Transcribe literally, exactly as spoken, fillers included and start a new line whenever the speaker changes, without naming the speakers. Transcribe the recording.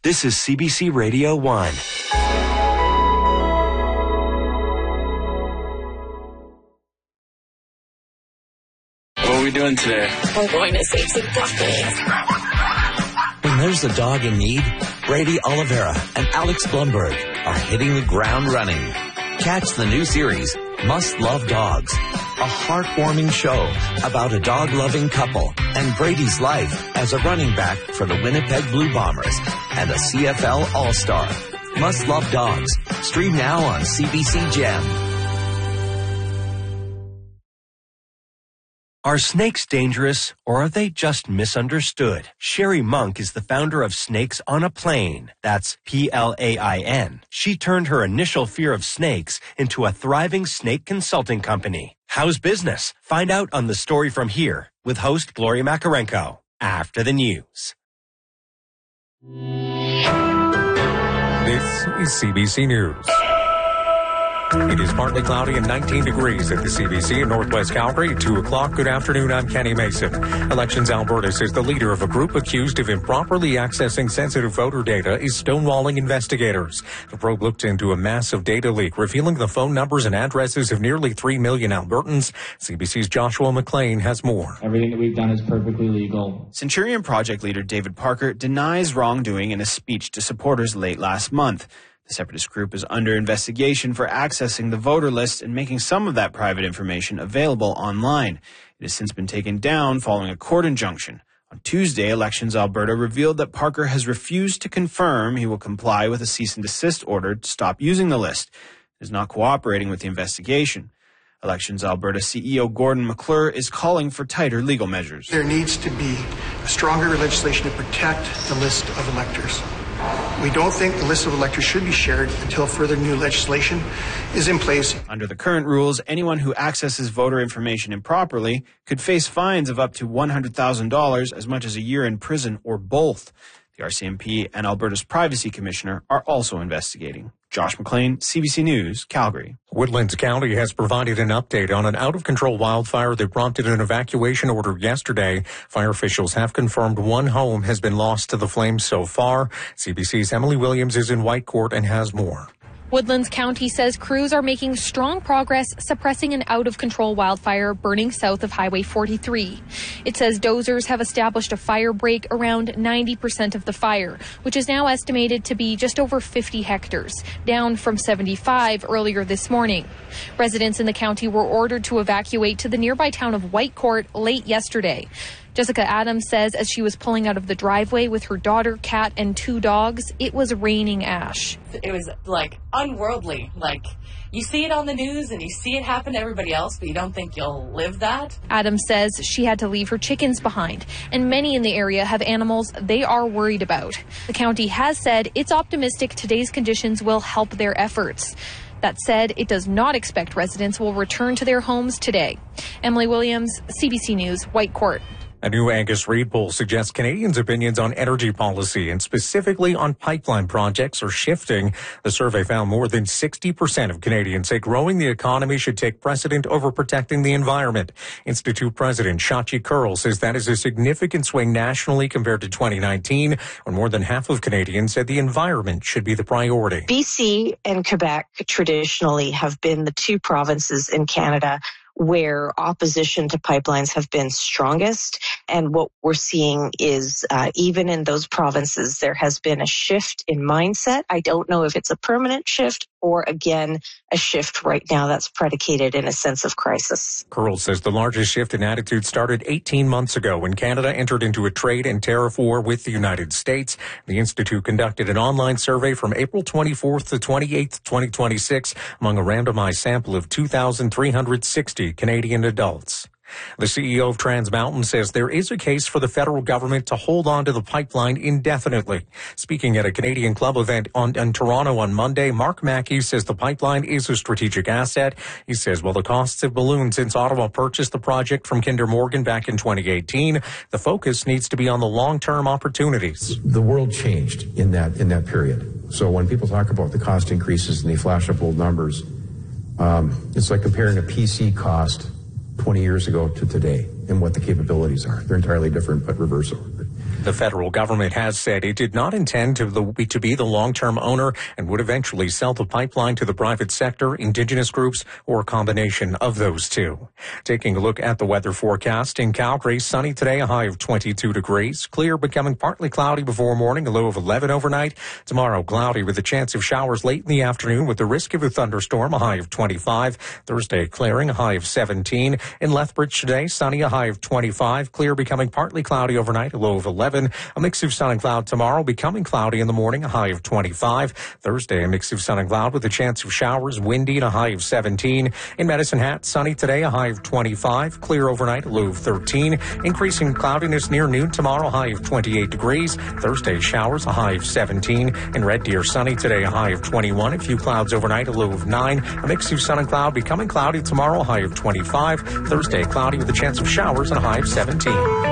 This is C B C Radio one.
What are we doing today?
We're going to save some ducklings.
When there's a dog in need, Brady Oliveira and Alex Blumberg are hitting the ground running. Catch the new series, Must Love Dogs, a heartwarming show about a dog-loving couple and Brady's life as a running back for the Winnipeg Blue Bombers and a C F L All-Star. Must Love Dogs. Stream now on C B C Gem.
Are snakes dangerous, or are they just misunderstood? Sherry Monk is the founder of Snakes on a Plane. That's P L A I N. She turned her initial fear of snakes into a thriving snake consulting company. How's business? Find out on The Story From Here with host Gloria Makarenko after the news.
This is C B C News. It is partly cloudy and nineteen degrees at the C B C in Northwest Calgary at two o'clock. Good afternoon, I'm Kenny Mason. Elections Alberta says the leader of a group accused of improperly accessing sensitive voter data is stonewalling investigators. The probe looked into a massive data leak revealing the phone numbers and addresses of nearly three million Albertans. C B C's Joshua McLean has more.
Everything that we've done is perfectly legal.
Centurion Project leader David Parker denies wrongdoing in a speech to supporters late last month. The separatist group is under investigation for accessing the voter list and making some of that private information available online. It has since been taken down following a court injunction. On Tuesday, Elections Alberta revealed that Parker has refused to confirm he will comply with a cease and desist order to stop using the list. He is not cooperating with the investigation. Elections Alberta C E O Gordon McClure is calling for tighter legal measures.
There needs to be a stronger legislation to protect the list of electors. We don't think the list of electors should be shared until further new legislation is in place.
Under the current rules, anyone who accesses voter information improperly could face fines of up to one hundred thousand dollars, as much as a year in prison, or both. The R C M P and Alberta's Privacy Commissioner are also investigating. Josh McLean, C B C News, Calgary.
Woodlands County has provided an update on an out-of-control wildfire that prompted an evacuation order yesterday. Fire officials have confirmed one home has been lost to the flames so far. C B C's Emily Williams is in Whitecourt and has more.
Woodlands County says crews are making strong progress suppressing an out-of-control wildfire burning south of Highway forty-three. It says dozers have established a fire break around ninety percent of the fire, which is now estimated to be just over fifty hectares, down from seventy-five earlier this morning. Residents in the county were ordered to evacuate to the nearby town of Whitecourt late yesterday. Jessica Adams says as she was pulling out of the driveway with her daughter, cat, and two dogs, it was raining ash.
It was, like, unworldly. Like, you see it on the news and you see it happen to everybody else, but you don't think you'll live that.
Adams says she had to leave her chickens behind, and many in the area have animals they are worried about. The county has said it's optimistic today's conditions will help their efforts. That said, it does not expect residents will return to their homes today. Emily Williams, C B C News, Whitecourt.
A new Angus Reid poll suggests Canadians' opinions on energy policy and specifically on pipeline projects are shifting. The survey found more than sixty percent of Canadians say growing the economy should take precedent over protecting the environment. Institute President Shachi Kurl says that is a significant swing nationally compared to twenty nineteen, when more than half of Canadians said the environment should be the priority.
B C and Quebec traditionally have been the two provinces in Canada where opposition to pipelines have been strongest. And what we're seeing is uh, even in those provinces, there has been a shift in mindset. I don't know if it's a permanent shift or, again, a shift right now that's predicated in a sense of crisis.
Kurl says the largest shift in attitude started eighteen months ago when Canada entered into a trade and tariff war with the United States. The Institute conducted an online survey from April twenty-fourth to twenty-eighth, twenty twenty-six among a randomized sample of two thousand three hundred sixty Canadian adults. The C E O of Trans Mountain says there is a case for the federal government to hold on to the pipeline indefinitely. Speaking at a Canadian Club event on, in Toronto on Monday, Mark Mackey says the pipeline is a strategic asset. He says, while the costs have ballooned since Ottawa purchased the project from Kinder Morgan back in twenty eighteen, the focus needs to be on the long-term opportunities.
The world changed in that in that period. So when people talk about the cost increases and they flash up old numbers, um, it's like comparing a P C cost twenty years ago to today and what the capabilities are. They're entirely different, but reverse order.
The federal government has said it did not intend to, the, to be the long-term owner and would eventually sell the pipeline to the private sector, indigenous groups, or a combination of those two. Taking a look at the weather forecast in Calgary, sunny today, a high of twenty-two degrees. Clear, becoming partly cloudy before morning, a low of eleven overnight. Tomorrow, cloudy with a chance of showers late in the afternoon with the risk of a thunderstorm, a high of twenty-five. Thursday, clearing, a high of seventeen. In Lethbridge today, sunny, a high of twenty-five. Clear, becoming partly cloudy overnight, a low of eleven. A mix of sun and cloud tomorrow, becoming cloudy in the morning, a high of twenty-five. Thursday, a mix of sun and cloud with a chance of showers, windy, and a high of seventeen. In Medicine Hat, sunny today, a high of twenty-five. Clear overnight, a low of thirteen. Increasing cloudiness near noon tomorrow, high of twenty-eight degrees. Thursday, showers, a high of seventeen. In Red Deer, sunny today, a high of twenty-one. A few clouds overnight, a low of nine. A mix of sun and cloud, becoming cloudy tomorrow, a high of twenty-five. Thursday, cloudy with a chance of showers and a high of seventeen.